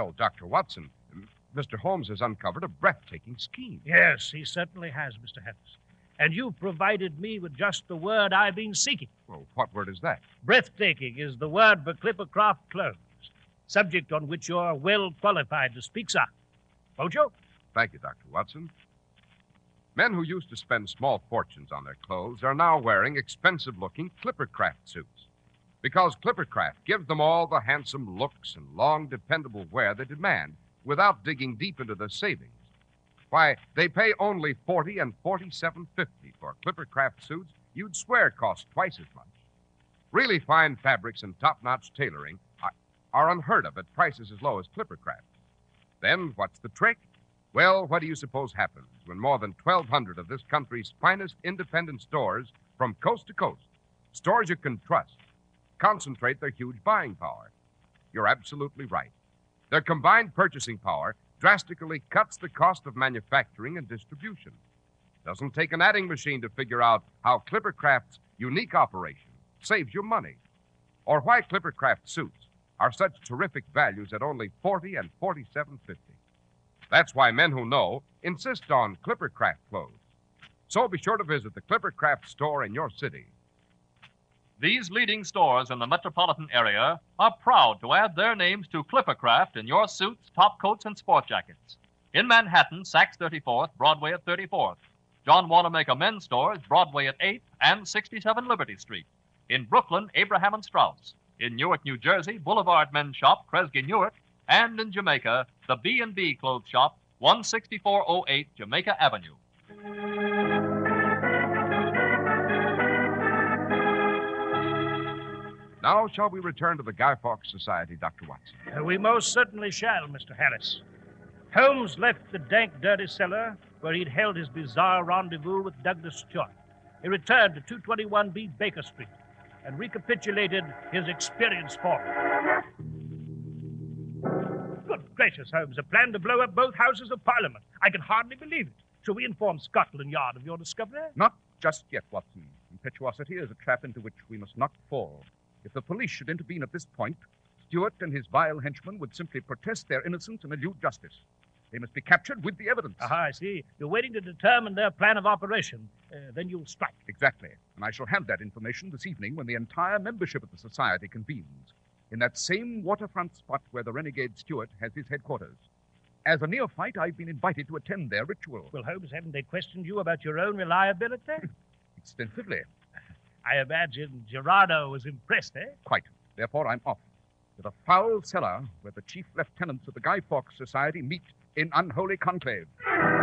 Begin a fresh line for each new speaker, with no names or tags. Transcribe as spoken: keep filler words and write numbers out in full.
Well, Doctor Watson, Mister Holmes has uncovered a breathtaking scheme.
Yes, he certainly has, Mister Harris. And you've provided me with just the word I've been seeking.
Well, what word is that?
Breathtaking is the word for Clippercroft clothes, subject on which you're well qualified to speak, sir. Won't you?
Thank you, Doctor Watson. Men who used to spend small fortunes on their clothes are now wearing expensive-looking Clippercraft suits, because Clippercraft gives them all the handsome looks and long, dependable wear they demand without digging deep into their savings. Why, they pay only forty and forty-seven fifty for Clippercraft suits you'd swear cost twice as much. Really fine fabrics and top-notch tailoring are, are unheard of at prices as low as Clippercraft. Then, what's the trick? Well, what do you suppose happens when more than twelve hundred of this country's finest independent stores from coast to coast, stores you can trust, concentrate their huge buying power? You're absolutely right. Their combined purchasing power drastically cuts the cost of manufacturing and distribution. Doesn't take an adding machine to figure out how Clippercraft's unique operation saves you money, or why Clippercraft suits are such terrific values at only forty and forty-seven fifty. That's why men who know insist on Clippercraft clothes. So be sure to visit the Clippercraft store in your city.
These leading stores in the metropolitan area are proud to add their names to Clippercraft in your suits, top coats, and sport jackets. In Manhattan, Saks thirty-fourth, Broadway at thirty-fourth. John Wanamaker Men's Stores, Broadway at eighth and sixty-seven Liberty Street. In Brooklyn, Abraham and Strauss. In Newark, New Jersey, Boulevard Men's Shop, Kresge Newark. And in Jamaica, the B and B Clothes Shop, one sixty-four oh eight Jamaica Avenue.
Now, shall we return to the Guy Fawkes Society, Doctor Watson?
Uh, we most certainly shall, Mister Harris. Holmes left the dank, dirty cellar where he'd held his bizarre rendezvous with Douglas Stewart. He returned to two twenty-one B Baker Street and recapitulated his experience for him. Good gracious, Holmes, a plan to blow up both houses of Parliament. I can hardly believe it. Shall we inform Scotland Yard of your discovery?
Not just yet, Watson. Impetuosity is a trap into which we must not fall. If the police should intervene at this point, Stewart and his vile henchmen would simply protest their innocence and elude justice. They must be captured with the evidence.
Aha, I see. You're waiting to determine their plan of operation. Uh, then you'll strike.
Exactly. And I shall have that information this evening when the entire membership of the society convenes, in that same waterfront spot where the renegade Stewart has his headquarters. As a neophyte, I've been invited to attend their ritual.
Well, Holmes, haven't they questioned you about your own reliability?
Extensively.
I imagine Gerardo was impressed, eh?
Quite. Therefore, I'm off to the foul cellar where the chief lieutenants of the Guy Fawkes Society meet in unholy conclave.